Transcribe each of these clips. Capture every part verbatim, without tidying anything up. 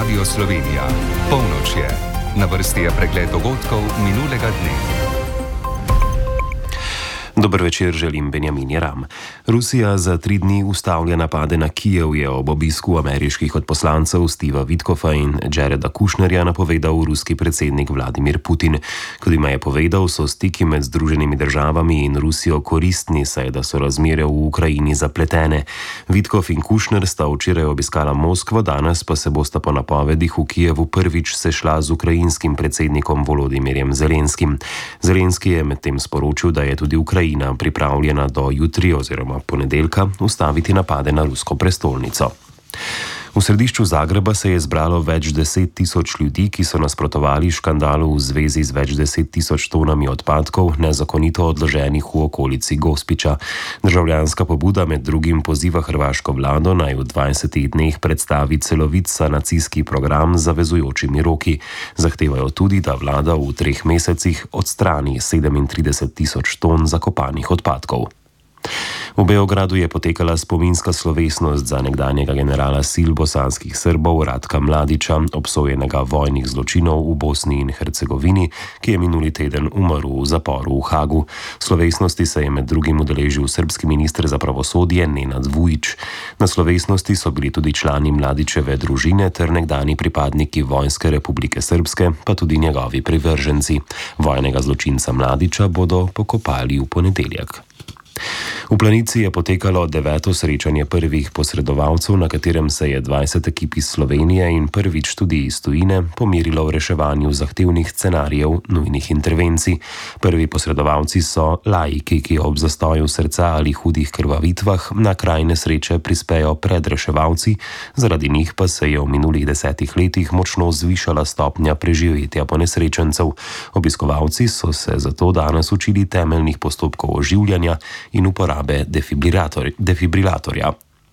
Radio Slovenija. Polnoč je. Na vrsti je pregled dogodkov minulega dne. Dober večer, želim Benjamin Jeram. Rusija za tri dni ustavlja napade na Kijev, je ob obisku ameriških odposlancev Steva Witkoffa in Jareda Kushnerja napovedal ruski predsednik Vladimir Putin. Kot jima je povedal, so stiki med Združenimi državami in Rusijo koristni, saj da so razmere v Ukrajini zapletene. Witkoff in Kushner sta včeraj obiskala Moskvo, danes pa se bosta po napovedih v Kijevu prvič sešla z ukrajinskim predsednikom Volodimirjem Zelenskim. Zelenski je medtem sporočil, da je tudi Ukrajina pripravljena do jutri oziroma ponedeljka ustaviti napade na rusko prestolnico. V središču Zagreba se je zbralo več deset tisoč ljudi, ki so nasprotovali škandalu v zvezi z več deset tisoč tonami odpadkov, nezakonito odloženih v okolici Gospića. Državljanska pobuda med drugim poziva hrvaško vlado naj v dvajsetih dneh predstavi celovit sanacijski program z zavezujočimi roki. Zahtevajo tudi, da vlada v treh mesecih odstrani sedemintrideset tisoč ton zakopanih odpadkov. V Beogradu je potekala spominska slovesnost za nekdanjega generala sil bosanskih Srbov Ratka Mladića, obsojenega vojnih zločinov v Bosni in Hercegovini, ki je minuli teden umrl v zaporu v Hagu. Slovesnosti se je med drugim udeležil srbski minister za pravosodje Nenad Vujić. Na slovesnosti so bili tudi člani Mladićeve družine ter nekdani pripadniki Vojske Republike Srpske, pa tudi njegovi privrženci. Vojnega zločinca Mladića bodo pokopali v ponedeljek. V Planici je potekalo deveto srečanje prvih posredovalcev, na katerem se je dvajset ekip iz Slovenije in prvič tudi iz tujine pomirilo v reševanju zahtevnih scenarijev nujnih intervencij. Prvi posredovalci so laiki, ki ob zastoju srca ali hudih krvavitvah na kraj nesreče prispejo pred reševalci, zaradi njih pa se je v minulih desetih letih močno zvišala stopnja preživetja ponesrečencev. Obiskovalci so se zato danes učili temeljnih postopkov oživljanja in uporabe defibrilator, defibrilatorja.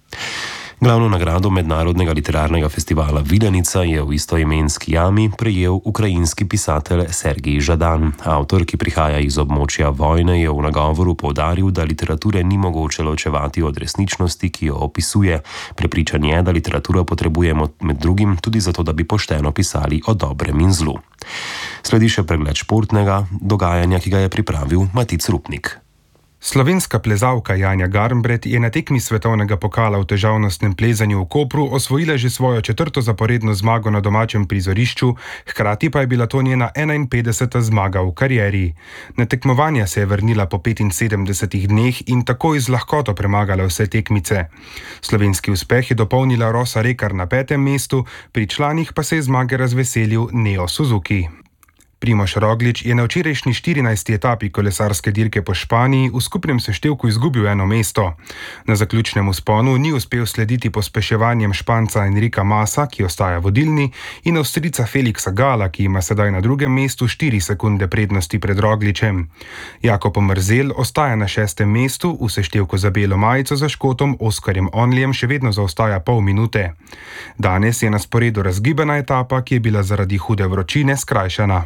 Glavno nagrado Mednarodnega literarnega festivala Vilenica je v istoimenski jami prejel ukrajinski pisatelj Sergij Žadan. Avtor, ki prihaja iz območja vojne, je v nagovoru poudaril, da literature ni mogoče ločevati od resničnosti, ki jo opisuje. Prepričan je, da literaturo potrebujemo med drugim tudi zato, da bi pošteno pisali o dobrem in zlu. Sledi še pregled športnega dogajanja, ki ga je pripravil Matic Rupnik. Slovenska plezalka Janja Garnbret je na tekmi svetovnega pokala v težavnostnem plezanju v Kopru osvojila že svojo četrto zaporedno zmago na domačem prizorišču, hkrati pa je bila to njena enainpetdeseta zmaga v karieri. Na tekmovanja se je vrnila po petinsedemdesetih dneh in takoj z lahkoto premagala vse tekmice. Slovenski uspeh je dopolnila Rosa Rekar na petem mestu, pri članih pa se je zmage razveselil Neo Suzuki. Primož Roglič je na včerajšnji štirinajsti etapi kolesarske dirke po Španiji v skupnem seštevku izgubil eno mesto. Na zaključnem vzponu ni uspel slediti pospeševanjem Španca Enrika Masa, ki ostaja vodilni, in Avstrijca Felixa Gala, ki ima sedaj na drugem mestu štiri sekunde prednosti pred Rogličem. Jakob Mrzel ostaja na šestem mestu, v seštevku za belo majico za Škotom Oskarjem Onlijem še vedno zaostaja pol minute. Danes je na sporedu razgibana etapa, ki je bila zaradi hude vročine skrajšana.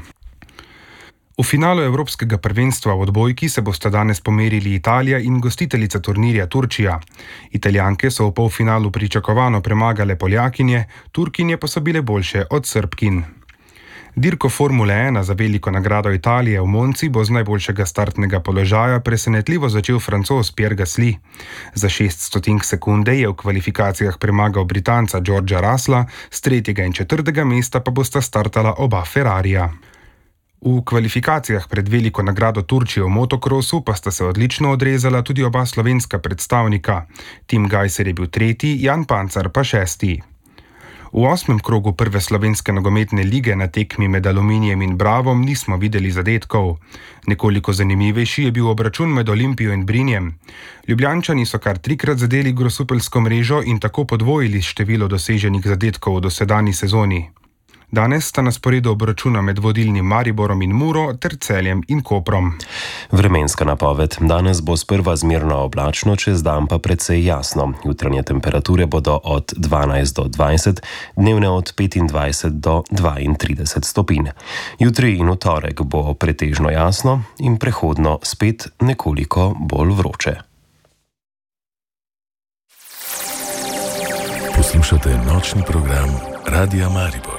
V finalu Evropskega prvenstva v odbojki se bosta danes pomerili Italija in gostiteljica turnirja Turčija. Italijanke so v polfinalu pričakovano premagale Poljakinje, Turkinje pa so bile boljše od Srbkin. Dirko Formule ena za veliko nagrado Italije v Monci bo z najboljšega startnega položaja presenetljivo začel Francoz Pierre Gasly. Za šest stotink sekunde je v kvalifikacijah premagal Britanca Georgea Russella, s tretjega in četrtega mesta pa bosta startala oba Ferrarija. V kvalifikacijah pred veliko nagrado Turčije v motokrosu pa sta se odlično odrezala tudi oba slovenska predstavnika. Tim Gajser je bil tretji, Jan Pancar pa šesti. V osmem krogu prve slovenske nogometne lige na tekmi med Aluminijem in Bravom nismo videli zadetkov. Nekoliko zanimivejši je bil obračun med Olimpijo in Brinjem. Ljubljančani so kar trikrat zadeli grosupeljsko mrežo in tako podvojili število doseženih zadetkov v dosedanji sezoni. Danes sta na sporedu obračuna med vodilnim Mariborom in Muro ter Celjem in Koprom. Vremenska napoved. Danes bo sprva zmerno oblačno, čez dan pa precej jasno. Jutranje temperature bodo od dvanajst do dvajset, dnevne od petindvajset do dvaintrideset stopinj. Jutri in v torek bo pretežno jasno in prehodno spet nekoliko bolj vroče. Poslušate nočni program Radia Maribor.